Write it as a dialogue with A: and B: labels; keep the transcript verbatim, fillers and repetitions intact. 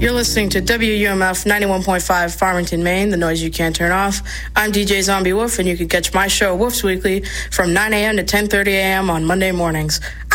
A: You're listening to W U M F ninety-one point five Farmington, Maine, the noise you can't turn off. I'm D J Zombie Wolf, and you can catch my show, Wolf's Weekly, from nine a.m. to ten thirty a.m. on Monday mornings.